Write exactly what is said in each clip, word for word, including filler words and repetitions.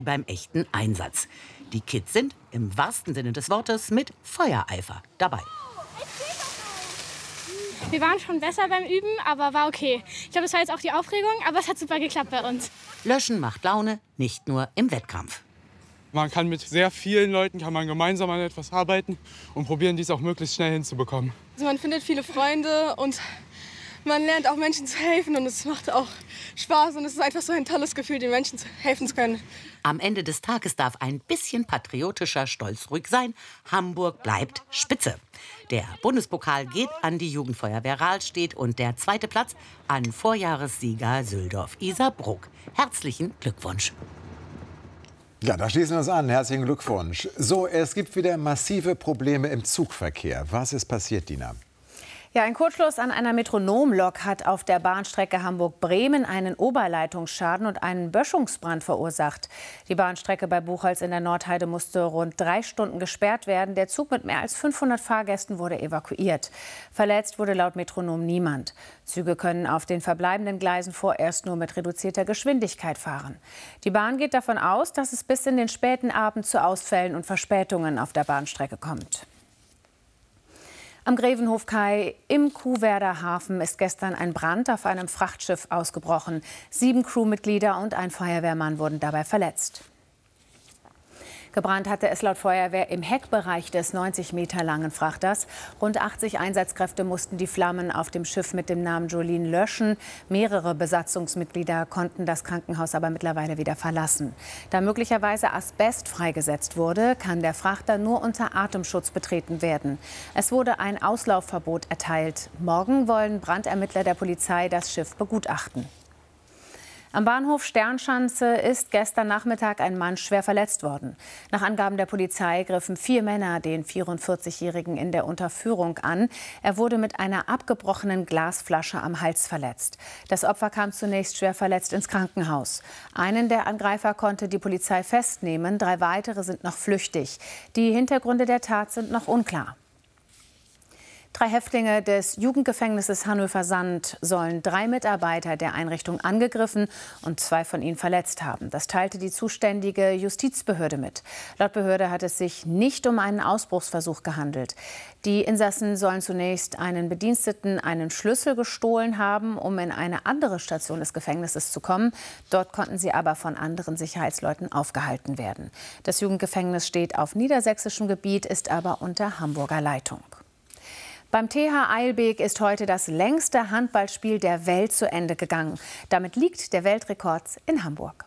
beim echten Einsatz. Die Kids sind im wahrsten Sinne des Wortes mit Feuereifer dabei. Wir waren schon besser beim Üben, aber war okay. Ich glaube, das war jetzt auch die Aufregung, aber es hat super geklappt bei uns. Löschen macht Laune, nicht nur im Wettkampf. Man kann mit sehr vielen Leuten kann man gemeinsam an etwas arbeiten und probieren, dies auch möglichst schnell hinzubekommen. Also man findet viele Freunde und man lernt auch Menschen zu helfen und es macht auch Spaß und es ist einfach so ein tolles Gefühl, den Menschen helfen zu können. Am Ende des Tages darf ein bisschen patriotischer Stolz ruhig sein. Hamburg bleibt Spitze. Der Bundespokal geht an die Jugendfeuerwehr Rahlstedt und der zweite Platz an Vorjahressieger Süldorf-Isarbruck. Herzlichen Glückwunsch. Ja, da schließen wir uns an. Herzlichen Glückwunsch. So, es gibt wieder massive Probleme im Zugverkehr. Was ist passiert, Dina? Ja, ein Kurzschluss an einer Metronomlok hat auf der Bahnstrecke Hamburg-Bremen einen Oberleitungsschaden und einen Böschungsbrand verursacht. Die Bahnstrecke bei Buchholz in der Nordheide musste rund drei Stunden gesperrt werden. Der Zug mit mehr als fünfhundert Fahrgästen wurde evakuiert. Verletzt wurde laut Metronom niemand. Züge können auf den verbleibenden Gleisen vorerst nur mit reduzierter Geschwindigkeit fahren. Die Bahn geht davon aus, dass es bis in den späten Abend zu Ausfällen und Verspätungen auf der Bahnstrecke kommt. Am Grevenhofkai im Kuhwerder Hafen ist gestern ein Brand auf einem Frachtschiff ausgebrochen. Sieben Crewmitglieder und ein Feuerwehrmann wurden dabei verletzt. Gebrannt hatte es laut Feuerwehr im Heckbereich des neunzig Meter langen Frachters. Rund achtzig Einsatzkräfte mussten die Flammen auf dem Schiff mit dem Namen Jolene löschen. Mehrere Besatzungsmitglieder konnten das Krankenhaus aber mittlerweile wieder verlassen. Da möglicherweise Asbest freigesetzt wurde, kann der Frachter nur unter Atemschutz betreten werden. Es wurde ein Auslaufverbot erteilt. Morgen wollen Brandermittler der Polizei das Schiff begutachten. Am Bahnhof Sternschanze ist gestern Nachmittag ein Mann schwer verletzt worden. Nach Angaben der Polizei griffen vier Männer den vierundvierzigjährigen in der Unterführung an. Er wurde mit einer abgebrochenen Glasflasche am Hals verletzt. Das Opfer kam zunächst schwer verletzt ins Krankenhaus. Einen der Angreifer konnte die Polizei festnehmen, drei weitere sind noch flüchtig. Die Hintergründe der Tat sind noch unklar. Drei Häftlinge des Jugendgefängnisses Hannover-Sand sollen drei Mitarbeiter der Einrichtung angegriffen und zwei von ihnen verletzt haben. Das teilte die zuständige Justizbehörde mit. Laut Behörde hat es sich nicht um einen Ausbruchsversuch gehandelt. Die Insassen sollen zunächst einen Bediensteten einen Schlüssel gestohlen haben, um in eine andere Station des Gefängnisses zu kommen. Dort konnten sie aber von anderen Sicherheitsleuten aufgehalten werden. Das Jugendgefängnis steht auf niedersächsischem Gebiet, ist aber unter Hamburger Leitung. Beim T H Eilbek ist heute das längste Handballspiel der Welt zu Ende gegangen. Damit liegt der Weltrekord in Hamburg.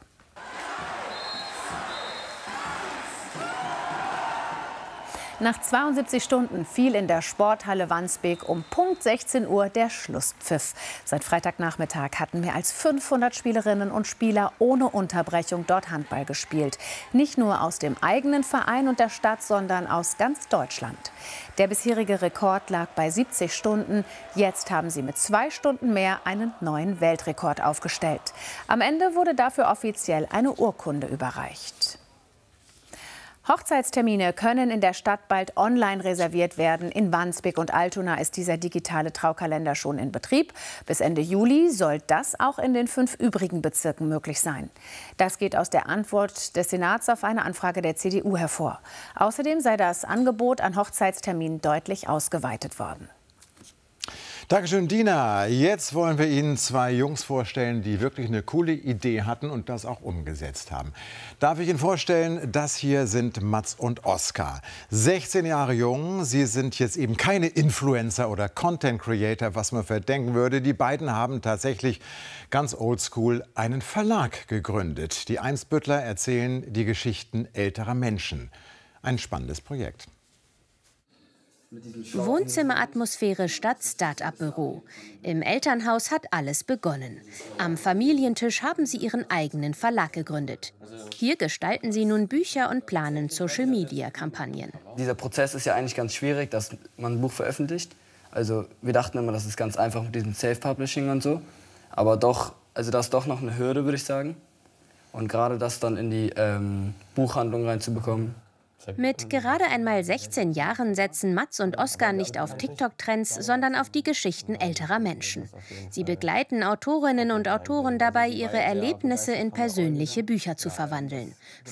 Nach zweiundsiebzig Stunden fiel in der Sporthalle Wandsbek um Punkt sechzehn Uhr der Schlusspfiff. Seit Freitagnachmittag hatten mehr als fünfhundert Spielerinnen und Spieler ohne Unterbrechung dort Handball gespielt. Nicht nur aus dem eigenen Verein und der Stadt, sondern aus ganz Deutschland. Der bisherige Rekord lag bei siebzig Stunden. Jetzt haben sie mit zwei Stunden mehr einen neuen Weltrekord aufgestellt. Am Ende wurde dafür offiziell eine Urkunde überreicht. Hochzeitstermine können in der Stadt bald online reserviert werden. In Wandsbek und Altona ist dieser digitale Traukalender schon in Betrieb. Bis Ende Juli soll das auch in den fünf übrigen Bezirken möglich sein. Das geht aus der Antwort des Senats auf eine Anfrage der C D U hervor. Außerdem sei das Angebot an Hochzeitsterminen deutlich ausgeweitet worden. Dankeschön, Dina. Jetzt wollen wir Ihnen zwei Jungs vorstellen, die wirklich eine coole Idee hatten und das auch umgesetzt haben. Darf ich Ihnen vorstellen, das hier sind Mats und Oskar. sechzehn Jahre jung, sie sind jetzt eben keine Influencer oder Content Creator, was man verdenken würde. Die beiden haben tatsächlich ganz oldschool einen Verlag gegründet. Die Einsbüttler erzählen die Geschichten älterer Menschen. Ein spannendes Projekt. Wohnzimmeratmosphäre statt Start-up-Büro. Im Elternhaus hat alles begonnen. Am Familientisch haben sie ihren eigenen Verlag gegründet. Hier gestalten sie nun Bücher und planen Social-Media-Kampagnen. Dieser Prozess ist ja eigentlich ganz schwierig, dass man ein Buch veröffentlicht. Also wir dachten immer, das ist ganz einfach mit diesem Self-Publishing und so. Aber doch, also das ist doch noch eine Hürde, würde ich sagen. Und gerade das dann in die ähm, Buchhandlung reinzubekommen. Mit gerade einmal sechzehn Jahren setzen Mats und Oskar nicht auf TikTok-Trends, sondern auf die Geschichten älterer Menschen. Sie begleiten Autorinnen und Autoren dabei, ihre Erlebnisse in persönliche Bücher zu verwandeln.